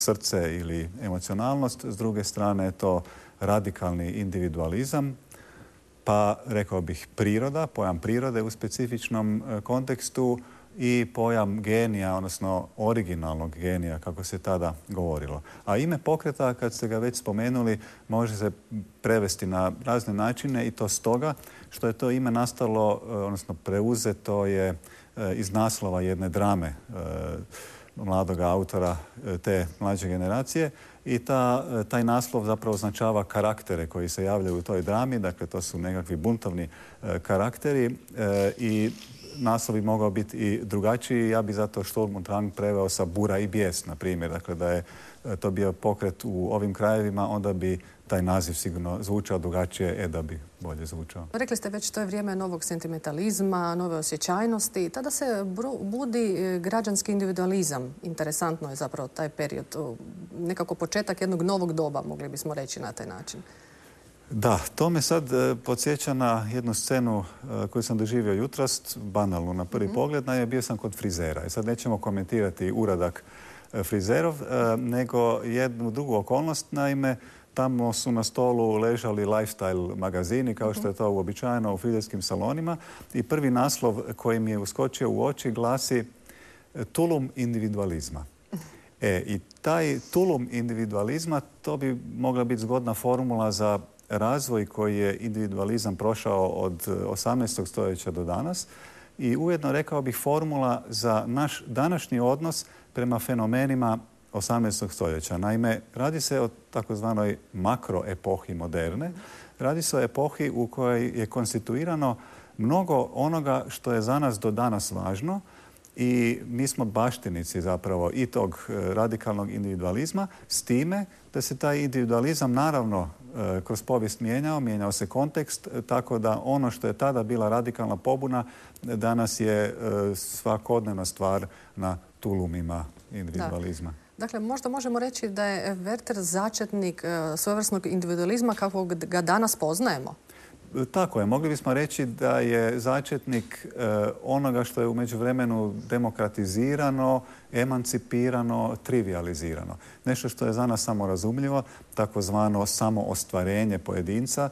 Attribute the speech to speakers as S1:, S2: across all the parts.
S1: srce ili emocionalnost, s druge strane je to radikalni individualizam, pa rekao bih priroda, pojam prirode u specifičnom kontekstu i pojam genija, odnosno originalnog genija, kako se tada govorilo. A ime pokreta, kad ste ga već spomenuli, može se prevesti na razne načine i to stoga što je to ime nastalo, odnosno preuzeto je iz naslova jedne drame mladog autora te mlađe generacije i taj naslov zapravo označava karaktere koji se javljaju u toj drami, dakle to su nekakvi buntovni karakteri i naslov bi mogao biti i drugačiji. Ja bi zato Sturm und Drang preveo sa bura i bijes, na primjer. Dakle, da je to bio pokret u ovim krajevima, onda bi taj naziv sigurno zvučao drugačije, da bi bolje zvučao.
S2: Rekli ste već, to je vrijeme novog sentimentalizma, nove osjećajnosti. Tada se budi građanski individualizam. Interesantno je zapravo taj period. Nekako početak jednog novog doba, mogli bismo reći na taj način.
S1: Da, to me sad podsjeća na jednu scenu koju sam doživio jutros, banalnu na prvi pogled. Naime, bio sam kod frizera i sad nećemo komentirati uradak frizerov, nego jednu drugu okolnost. Naime, tamo su na stolu ležali lifestyle magazini, kao što je to uobičajeno u frizerskim salonima. I prvi naslov koji mi je uskočio u oči glasi tulum individualizma. I taj tulum individualizma, to bi mogla biti zgodna formula za razvoj koji je individualizam prošao od 18. stoljeća do danas i ujedno rekao bih formula za naš današnji odnos prema fenomenima 18. stoljeća. Naime, radi se o takozvanoj makroepohi moderne. Radi se o epohi u kojoj je konstituirano mnogo onoga što je za nas do danas važno i mi smo baštinici zapravo i tog radikalnog individualizma, s time da se taj individualizam naravno kroz povijest mijenjao se kontekst, tako da ono što je tada bila radikalna pobuna danas je svakodnevna stvar na tulumima individualizma.
S2: Da. Dakle, možda možemo reći da je Werther začetnik svojevrsnog individualizma kakvog ga danas poznajemo.
S1: Tako je. Mogli bismo reći da je začetnik onoga što je u međuvremenu demokratizirano, emancipirano, trivializirano. Nešto što je za nas samorazumljivo, takozvano samoostvarenje pojedinca,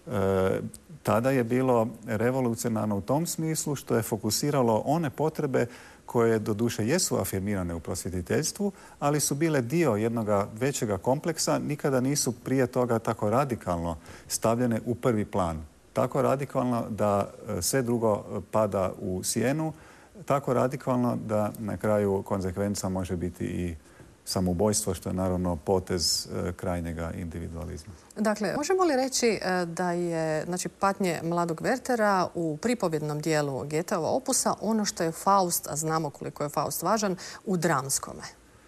S1: tada je bilo revolucionarno u tom smislu što je fokusiralo one potrebe koje doduše jesu afirmirane u prosvjetiteljstvu, ali su bile dio jednoga većega kompleksa, nikada nisu prije toga tako radikalno stavljene u prvi plan. Tako radikalno da sve drugo pada u sjenu, tako radikalno da na kraju konsekvenca može biti i samoubojstvo, što je naravno potez krajnjega individualizma.
S2: Dakle, možemo li reći da je patnje mladog Werthera u pripovjednom dijelu Goetheova opusa ono što je Faust, a znamo koliko je Faust važan, u dramskome?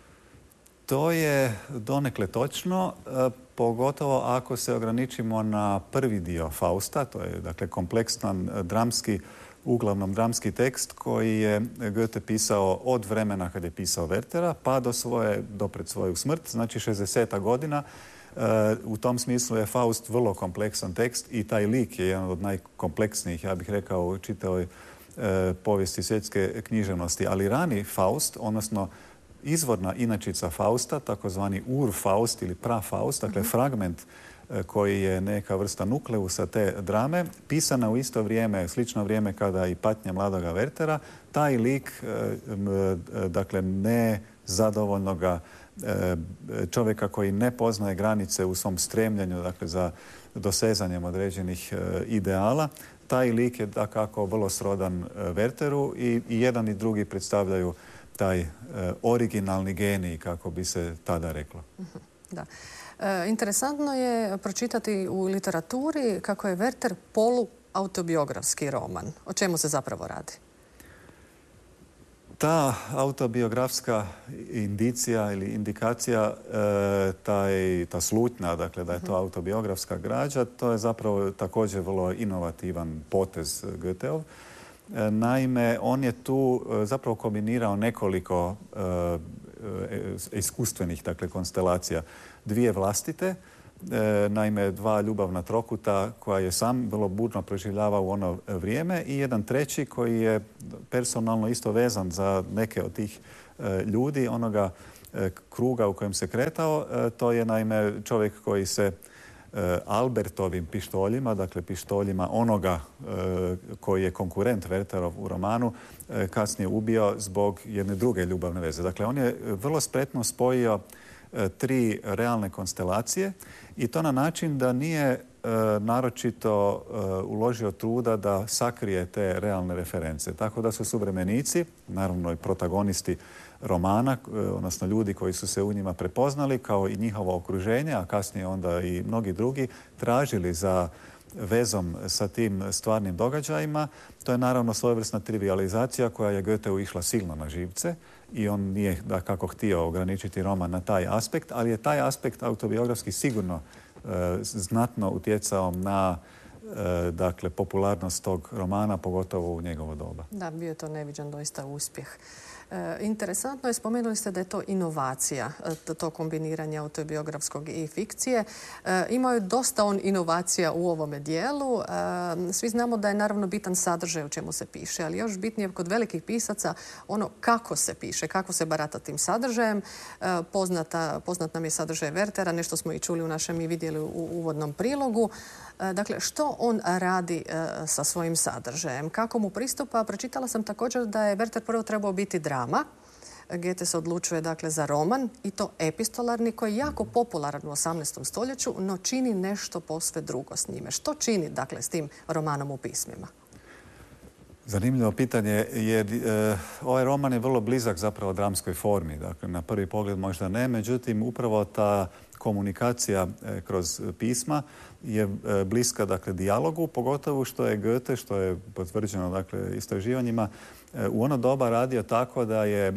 S1: To je donekle točno, pogotovo ako se ograničimo na prvi dio Fausta, to je dakle kompleksan uglavnom dramski tekst koji je Goethe pisao od vremena kad je pisao Werthera pa do pred svoju smrt, znači 60. godina. U tom smislu je Faust vrlo kompleksan tekst i taj lik je jedan od najkompleksnijih, ja bih rekao, u čitavoj povijesti svjetske književnosti. Ali rani Faust, odnosno izvorna inačica Fausta, takozvani Ur-Faust ili Pra-Faust, dakle fragment koji je neka vrsta nukleusa te drame, pisana u isto vrijeme, slično vrijeme kada i patnja mladoga Werthera, taj lik, dakle nezadovoljnoga čovjeka koji ne poznaje granice u svom stremljenju, dakle za dosezanjem određenih ideala, taj lik je dakako vrlo srodan Wertheru i jedan i drugi predstavljaju taj originalni genij, kako bi se tada reklo.
S2: Da. Interesantno je pročitati u literaturi kako je Werther poluautobiografski roman. O čemu se zapravo radi?
S1: Ta autobiografska indicija ili indikacija, ta slutnja, dakle da je to autobiografska građa, to je zapravo također vrlo inovativan potez Goetheov. Naime, on je tu zapravo kombinirao nekoliko iskustvenih, dakle, konstelacija. Dvije vlastite, naime dva ljubavna trokuta koja je sam vrlo burno proživljavao u ono vrijeme i jedan treći koji je personalno isto vezan za neke od tih ljudi, onoga kruga u kojem se kretao. To je naime čovjek koji se Albertovim pištoljima, dakle pištoljima onoga koji je konkurent Wertherov u romanu, kasnije ubio zbog jedne druge ljubavne veze. Dakle, on je vrlo spretno spojio tri realne konstelacije i to na način da nije naročito uložio truda da sakrije te realne reference. Tako da su suvremenici, naravno i protagonisti romana, odnosno ljudi koji su se u njima prepoznali, kao i njihovo okruženje, a kasnije onda i mnogi drugi, tražili za vezom sa tim stvarnim događajima. To je naravno svojevrsna trivializacija koja je Goetheu išla silno na živce i on nije dakako htio ograničiti roman na taj aspekt, ali je taj aspekt autobiografski sigurno znatno utjecao na dakle, popularnost tog romana, pogotovo u njegovo doba.
S2: Da, bio je to neviđen doista uspjeh. Interesantno je, spomenuli ste da je to inovacija, to kombiniranje autobiografskog i fikcije. Imao je dosta on inovacija u ovome dijelu. Svi znamo da je naravno bitan sadržaj u čemu se piše, ali još bitnije kod velikih pisaca ono kako se piše, kako se barata tim sadržajem. Poznat nam je sadržaj Werthera, nešto smo i čuli u našem i vidjeli u uvodnom prilogu. Dakle, što on radi sa svojim sadržajem? Kako mu pristupa? Pročitala sam također da je Werther prvo trebao biti drama. Goethe se odlučuje dakle za roman i to epistolarni koji je jako popularan u 18. stoljeću, no čini nešto posve drugo s njime. Što čini dakle s tim romanom u pismima?
S1: Zanimljivo pitanje jer ovaj roman je vrlo blizak zapravo dramskoj formi. Dakle, na prvi pogled možda ne, međutim upravo ta komunikacija kroz pisma je bliska dakle dijalogu, pogotovo što je Goethe, što je potvrđeno dakle istraživanjima, u ono doba radio tako da je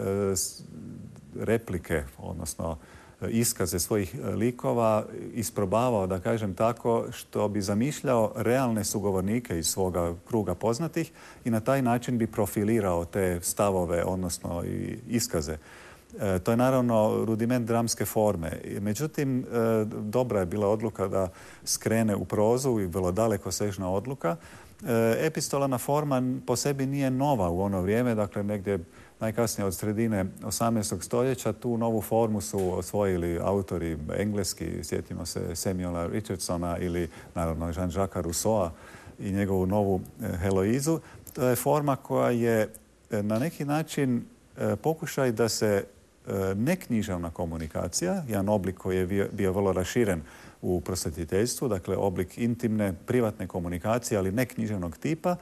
S1: replike, odnosno iskaze svojih likova isprobavao, da kažem tako, što bi zamišljao realne sugovornike iz svoga kruga poznatih i na taj način bi profilirao te stavove, odnosno i iskaze. To je naravno rudiment dramske forme. Međutim, dobra je bila odluka da skrene u prozu i vrlo dalekosežna odluka. Epistolarna forma po sebi nije nova u ono vrijeme, dakle negdje najkasnije od sredine 18. stoljeća. Tu novu formu su osvojili autori engleski, sjetimo se Samuela Richardsona ili naravno Jean-Jacques Rousseaua i njegovu novu Heloizu. To je forma koja je na neki način pokušaj da se neknjiževna komunikacija, jedan oblik koji je bio vrlo raširen u prosvjetiteljstvu, dakle oblik intimne, privatne komunikacije, ali ne književnog tipa,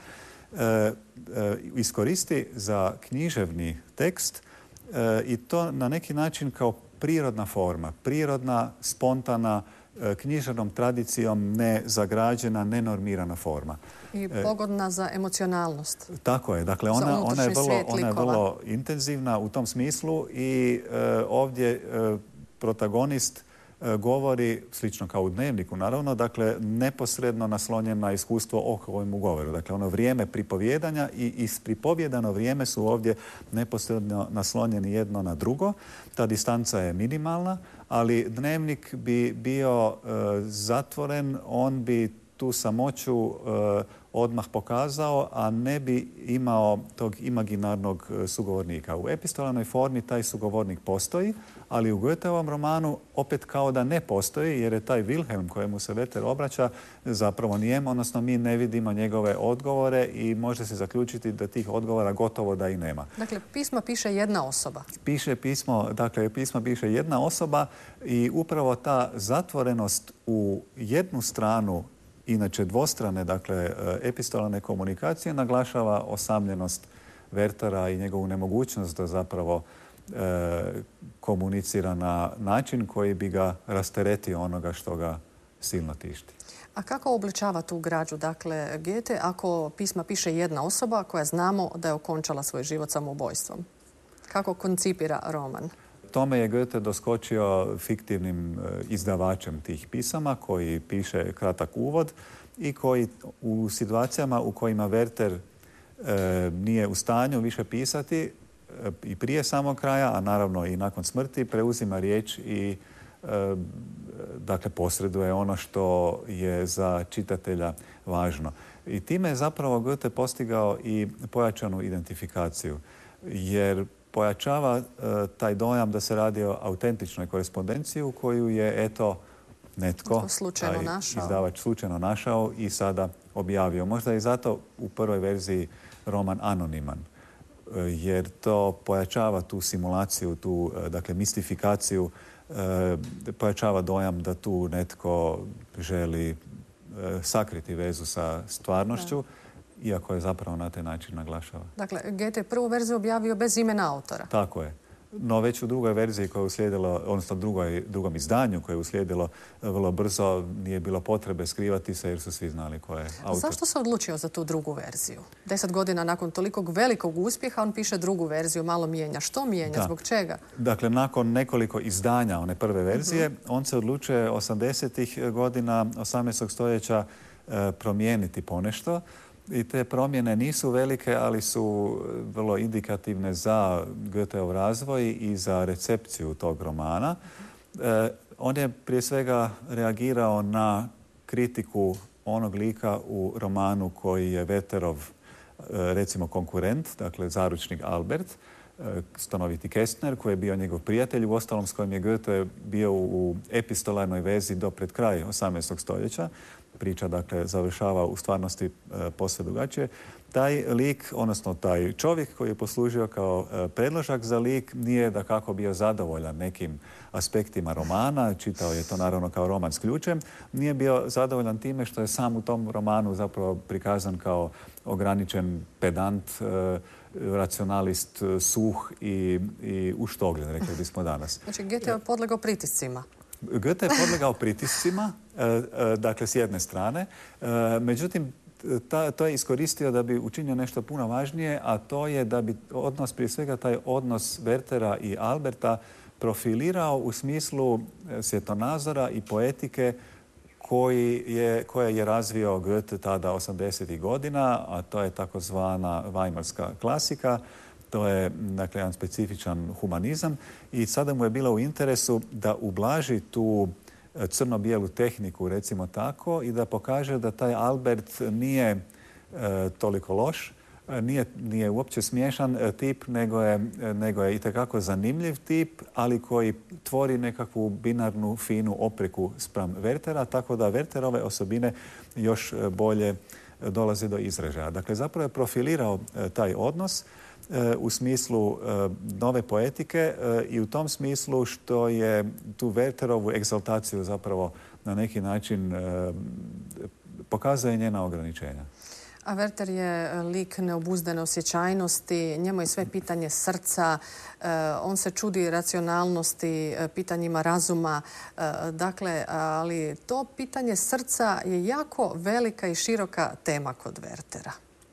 S1: iskoristi za književni tekst i to na neki način kao prirodna forma, prirodna, spontana, književnom tradicijom nezagrađena, nenormirana forma.
S2: I pogodna za emocionalnost.
S1: Tako je. Dakle, ona je vrlo intenzivna u tom smislu i ovdje protagonist govori, slično kao u Dnevniku naravno, dakle neposredno naslonjen na iskustvo o kojem govoru. Dakle, ono vrijeme pripovjedanja i ispripovjedano vrijeme su ovdje neposredno naslonjeni jedno na drugo. Ta distanca je minimalna, ali Dnevnik bi bio zatvoren, on bi tu samoću odmah pokazao, a ne bi imao tog imaginarnog sugovornika. U epistolarnoj formi taj sugovornik postoji, ali u Goetheovom romanu opet kao da ne postoji, jer je taj Wilhelm kojemu se Werther obraća zapravo nijem, odnosno mi ne vidimo njegove odgovore i može se zaključiti da tih odgovora gotovo da i nema.
S2: Dakle, pisma piše jedna osoba.
S1: Pisma piše jedna osoba i upravo ta zatvorenost u jednu stranu, inače dvostrane, dakle, epistolarne komunikacije, naglašava osamljenost Werthera i njegovu nemogućnost da zapravo komunicira na način koji bi ga rasteretio onoga što ga silno tišti.
S2: A kako obličava tu građu, dakle, Goethe, ako pisma piše jedna osoba koja znamo da je okončala svoj život samoubojstvom? Kako koncipira roman?
S1: Tome je Goethe doskočio fiktivnim izdavačem tih pisama koji piše kratak uvod i koji u situacijama u kojima Werther nije u stanju više pisati i prije samog kraja, a naravno i nakon smrti, preuzima riječ i dakle posreduje ono što je za čitatelja važno. I time je zapravo Goethe postigao i pojačanu identifikaciju, jer pojačava taj dojam da se radi o autentičnoj korespondenciji u koju je, eto, netko, taj izdavač slučajno našao i sada objavio. Možda je zato u prvoj verziji roman anoniman, jer to pojačava tu simulaciju, tu, dakle, mistifikaciju, pojačava dojam da tu netko želi sakriti vezu sa stvarnošću, iako je zapravo na taj način naglašava.
S2: Dakle, Goethe je prvu verziju objavio bez imena autora.
S1: Tako je. No već u drugoj verziji koja je uslijedila, odnosno drugom izdanju koje je uslijedilo vrlo brzo, nije bilo potrebe skrivati se jer su svi znali ko je autor.
S2: Zašto se odlučio za tu drugu verziju? 10 godina nakon tolikog velikog uspjeha on piše drugu verziju, malo mijenja. Što mijenja? Zbog čega?
S1: Dakle, nakon nekoliko izdanja one prve verzije, on se odlučuje 80-ih godina 18. stoljeća promijeniti ponešto. I te promjene nisu velike, ali su vrlo indikativne za Goetheov razvoj i za recepciju tog romana. On je prije svega reagirao na kritiku onog lika u romanu koji je Wertherov, recimo, konkurent, dakle zaručnik Albert, stanoviti Kästner, koji je bio njegov prijatelj, uostalom s kojim je Goethe bio u epistolarnoj vezi do pred kraj 18. stoljeća. Priča, dakle, završava u stvarnosti posve drugačije. Taj lik, odnosno taj čovjek koji je poslužio kao predložak za lik, nije dakako bio zadovoljan nekim aspektima romana, čitao je to naravno kao roman s ključem, nije bio zadovoljan time što je sam u tom romanu zapravo prikazan kao ograničen pedant, racionalist, suh i uštogljen, rekli bismo danas.
S2: Znači, Goethe je podlegao pritiscima.
S1: Goethe je podlegao pritiscima, dakle, s jedne strane. Međutim, to je iskoristio da bi učinio nešto puno važnije, a to je da bi odnos, prije svega taj odnos Werthera i Alberta, profilirao u smislu svjetonazora i poetike koje je razvio Goethe tada 80. godina, a to je takozvana Weimarska klasika. To je, dakle, jedan specifičan humanizam i sada mu je bilo u interesu da ublaži tu crno-bijelu tehniku, recimo tako, i da pokaže da taj Albert nije toliko loš, nije uopće smiješan tip, nego je itekako zanimljiv tip, ali koji tvori nekakvu binarnu, finu opreku spram Werthera, tako da Wertherove osobine još bolje dolaze do izražaja. Dakle, zapravo je profilirao taj odnos u smislu nove poetike i u tom smislu što je tu Wertherovu egzaltaciju zapravo na neki način pokazuje njena ograničenja.
S2: A Werther je lik neobuzdane osjećajnosti, njemu je sve pitanje srca, on se čudi racionalnosti, pitanjima razuma. Dakle, ali to pitanje srca je jako velika i široka tema kod Werthera.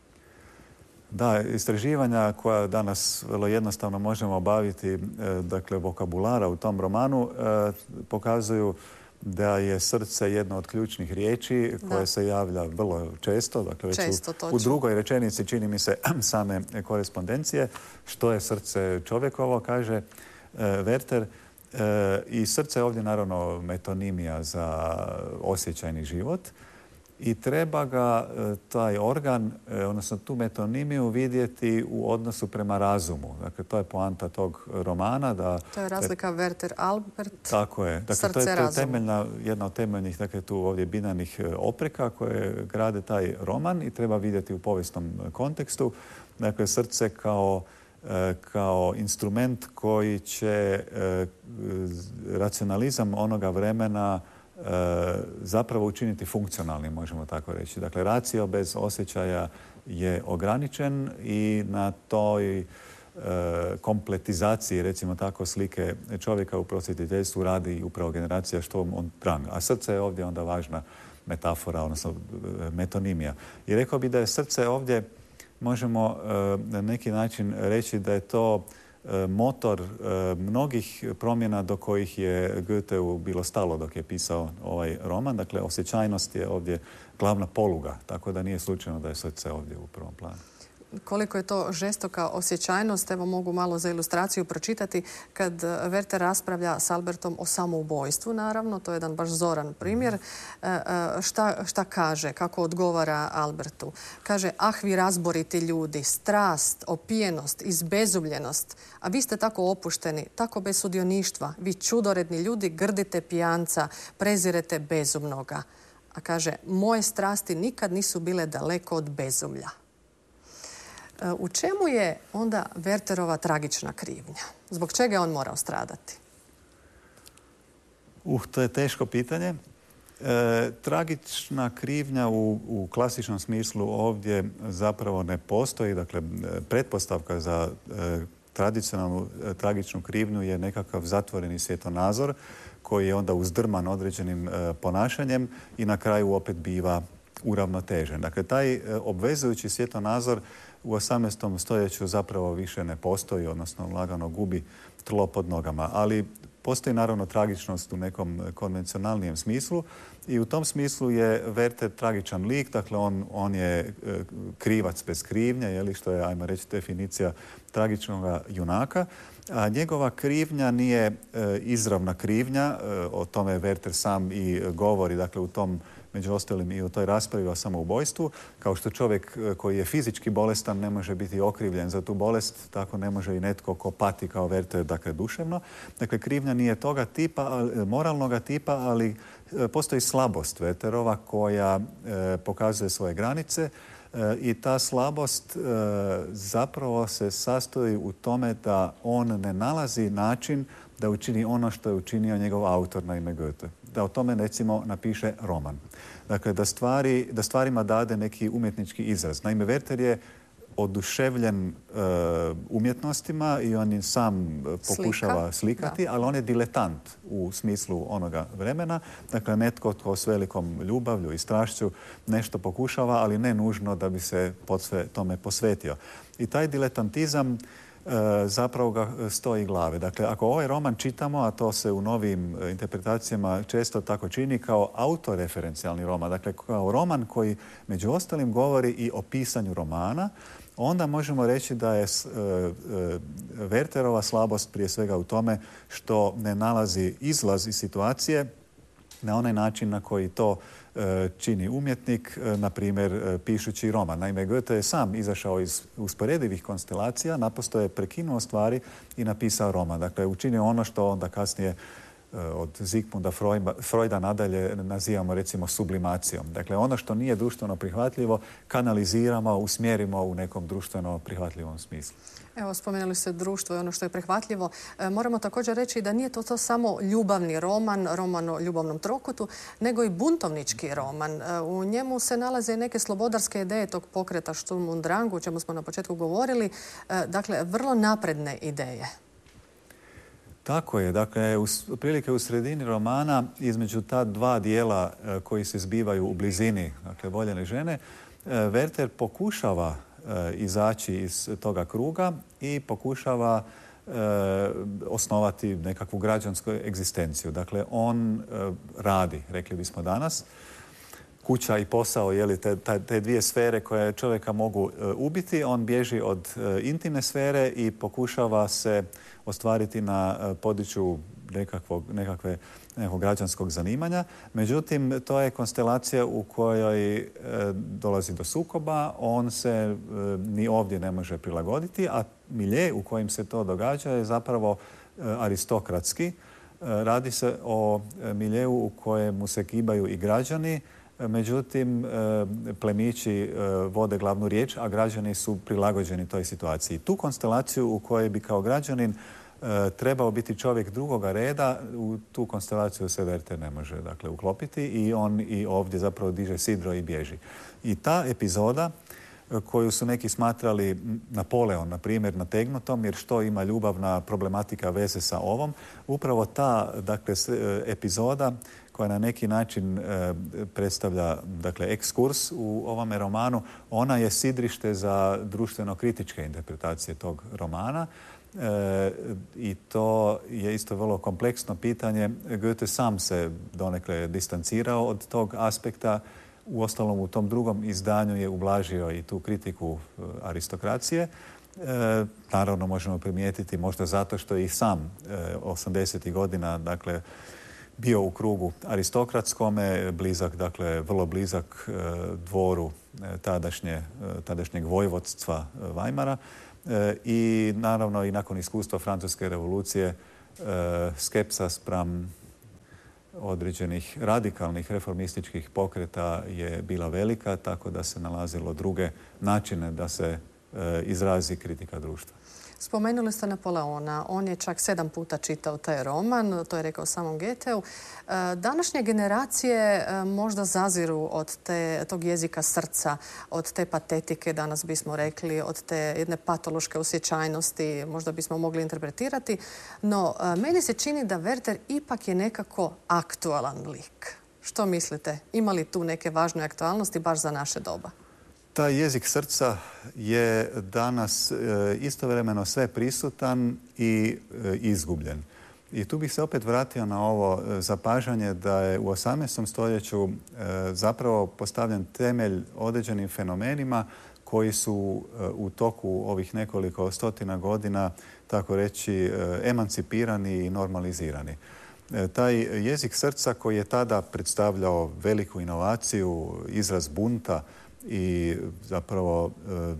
S1: Da, istraživanja koja danas vrlo jednostavno možemo obaviti, dakle, vokabulara u tom romanu, pokazuju da je srce jedna od ključnih riječi koje se javlja vrlo često. Dakle, već u drugoj rečenici, čini mi se, same korespondencije. Što je srce čovjekovo, kaže Werther. I srce je ovdje naravno metonimija za osjećajni život. I treba ga taj organ, odnosno tu metonimiju, vidjeti u odnosu prema razumu. Dakle, to je poanta tog romana.
S2: To je razlika Werther-Albert.
S1: Tako je. Dakle, to je jedna od temeljnih, dakle, tu ovdje binarnih opreka koje grade taj roman i treba vidjeti u povijesnom kontekstu. Dakle, srce kao instrument koji će racionalizam onoga vremena zapravo učiniti funkcionalnim, možemo tako reći. Dakle, racio bez osjećaja je ograničen i na toj kompletizaciji, recimo tako, slike čovjeka u prosvjetiteljstvu radi upravo generacija što on drang. A srce je ovdje onda važna metafora, odnosno metonimija. I rekao bi da je srce ovdje, možemo na neki način reći da je to motor mnogih promjena do kojih je Goetheu bilo stalo dok je pisao ovaj roman. Dakle, osjećajnost je ovdje glavna poluga, tako da nije slučajno da je srce ovdje u prvom planu.
S2: koliko je to žestoka osjećajnost, evo mogu malo za ilustraciju pročitati kad Werther raspravlja s Albertom o samoubojstvu, naravno, to je jedan baš zoran primjer. Šta kaže, kako odgovara Albertu? Kaže, vi razboriti ljudi, strast, opijenost, izbezumljenost, a vi ste tako opušteni, tako bez sudioništva, vi čudoredni ljudi grdite pijanca, prezirete bezumnoga. A kaže, moje strasti nikad nisu bile daleko od bezumlja. U čemu je onda Wertherova tragična krivnja? Zbog čega je on morao stradati?
S1: To je teško pitanje. Tragična krivnja u klasičnom smislu ovdje zapravo ne postoji. Dakle, pretpostavka za tradicionalnu tragičnu krivnju je nekakav zatvoreni svjetonazor koji je onda uzdrman određenim ponašanjem i na kraju opet biva uravnotežen. Dakle, taj obvezujući svjetonazor u 18. stoljeću zapravo više ne postoji, odnosno lagano gubi tlo pod nogama. Ali postoji naravno tragičnost u nekom konvencionalnijem smislu i u tom smislu je Werther tragičan lik, dakle on je krivac bez krivnje, što je, ajmo reći, definicija tragičnog junaka. A njegova krivnja nije izravna krivnja, o tome Werther sam i govori, dakle u tom, među ostalim i u toj raspravi o samoubojstvu. Kao što čovjek koji je fizički bolestan ne može biti okrivljen za tu bolest, tako ne može i netko ko pati kao Werther, dakle duševno. Dakle, krivnja nije toga tipa, moralnoga tipa, ali postoji slabost Wertherova koja pokazuje svoje granice i ta slabost zapravo se sastoji u tome da on ne nalazi način da učini ono što je učinio njegov autor na ime Goethe. Da o tome, recimo, napiše roman. Dakle, da stvarima dade neki umjetnički izraz. Naime, Werther je oduševljen umjetnostima i on je sam pokušava slikati, ali on je diletant u smislu onoga vremena. Dakle, netko tko s velikom ljubavlju i strašću nešto pokušava, ali ne nužno da bi se posve tome posvetio. I taj diletantizam zapravo ga stoji glave. Dakle, ako ovaj roman čitamo, a to se u novim interpretacijama često tako čini, kao autoreferencijalni roman, dakle kao roman koji među ostalim govori i o pisanju romana, onda možemo reći da je Wertherova slabost prije svega u tome što ne nalazi izlaz iz situacije na onaj način na koji to čini umjetnik, na primjer pišući roman. Naime, Goethe je sam izašao iz usporedivih konstelacija, naprosto je prekinuo stvari i napisao roman. Dakle, učinio ono što onda kasnije od Sigmunda Freuda nadalje nazivamo, recimo, sublimacijom. Dakle, ono što nije društveno prihvatljivo kanaliziramo, usmjerimo u nekom društveno prihvatljivom smislu.
S2: Evo, spomenuli ste društvo i ono što je prihvatljivo. Moramo također reći da nije to samo ljubavni roman, roman o ljubavnom trokutu, nego i buntovnički roman. U njemu se nalaze neke slobodarske ideje tog pokreta Sturm und Drang, o čemu smo na početku govorili. Dakle, vrlo napredne ideje.
S1: Tako je. Dakle, otprilike u sredini romana, između ta dva dijela koji se zbivaju u blizini, dakle, voljene žene, Werther pokušava izaći iz toga kruga i pokušava osnovati nekakvu građansku egzistenciju. Dakle, on radi, rekli bismo danas. Kuća i posao, te dvije sfere koje čovjeka mogu ubiti. On bježi od intimne sfere i pokušava se ostvariti na području nekakvog građanskog zanimanja. Međutim, to je konstelacija u kojoj dolazi do sukoba. On se ni ovdje ne može prilagoditi, a milje u kojem se to događa je zapravo aristokratski. Radi se o miljeu u kojemu se kibaju i građani, međutim, plemići vode glavnu riječ, a građani su prilagođeni toj situaciji. Tu konstelaciju u kojoj bi kao građanin trebao biti čovjek drugoga reda, u tu konstelaciju se Werther ne može, dakle, uklopiti i on i ovdje zapravo diže sidro i bježi. I ta epizoda koju su neki smatrali Napoleon, na primjer, nategnutom, jer što ima ljubavna problematika veze sa ovom, upravo ta, dakle, epizoda koja na neki način predstavlja, dakle, ekskurs u ovome romanu, ona je sidrište za društveno-kritičke interpretacije tog romana. I to je isto vrlo kompleksno pitanje. Goethe sam se donekle distancirao od tog aspekta Uostalom, u tom drugom izdanju je ublažio i tu kritiku aristokracije. Naravno, možemo primijetiti možda zato što je i sam 80. godina, dakle, bio u krugu aristokratskome, blizak, dakle, vrlo blizak dvoru tadašnjeg vojvodstva Weimara i naravno i nakon iskustva Francuske revolucije skepsa spram određenih radikalnih reformističkih pokreta je bila velika, tako da se nalazilo druge načine da se izrazi kritika društva.
S2: Spomenuli ste Napoleona. On je čak 7 puta čitao taj roman, to je rekao samom Goetheu. Današnje generacije možda zaziru od tog jezika srca, od te patetike, danas bismo rekli, od te jedne patološke osjećajnosti, možda bismo mogli interpretirati. No, meni se čini da Werther ipak je nekako aktualan lik. Što mislite? Ima li tu neke važne aktualnosti baš za naše doba?
S1: Taj jezik srca je danas istovremeno sve prisutan i izgubljen. I tu bih se opet vratio na ovo zapažanje da je u 18. stoljeću zapravo postavljen temelj određenim fenomenima koji su u toku ovih nekoliko stotina godina, tako reći, emancipirani i normalizirani. Taj jezik srca koji je tada predstavljao veliku inovaciju, izraz bunta, i zapravo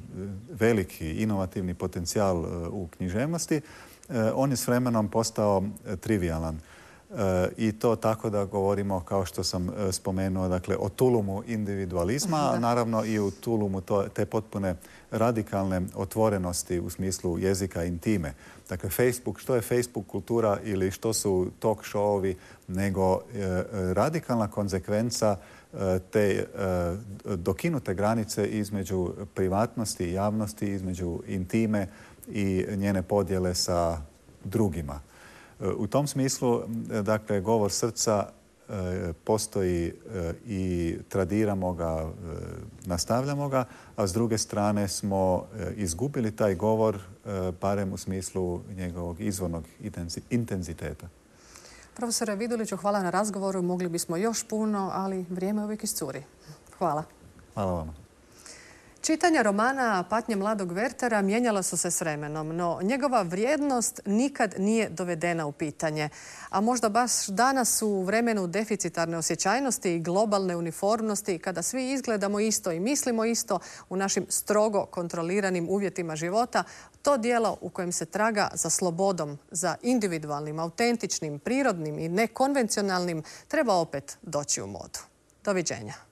S1: veliki inovativni potencijal u književnosti, on je s vremenom postao trivialan. I to tako da govorimo, kao što sam spomenuo, dakle, o tulumu individualizma, a naravno i u tulumu te potpune radikalne otvorenosti u smislu jezika intime. Dakle, Facebook, što je Facebook kultura ili što su talk showovi, nego radikalna konzekvenca te dokinute granice između privatnosti i javnosti, između intime i njene podjele sa drugima. U tom smislu, dakle, govor srca postoji i tradiramo ga, nastavljamo ga, a s druge strane smo izgubili taj govor, barem u smislu njegovog izvornog intenziteta.
S2: Profesore Viduliću, hvala na razgovoru. Mogli bismo još puno, ali vrijeme uvijek iscuri. Hvala.
S1: Hvala vam.
S2: Čitanja romana Patnje mladog Werthera mijenjala su se s vremenom, no njegova vrijednost nikad nije dovedena u pitanje. A možda baš danas u vremenu deficitarne osjećajnosti i globalne uniformnosti, kada svi izgledamo isto i mislimo isto u našim strogo kontroliranim uvjetima života, to djelo u kojem se traga za slobodom, za individualnim, autentičnim, prirodnim i nekonvencionalnim treba opet doći u modu. Doviđenja.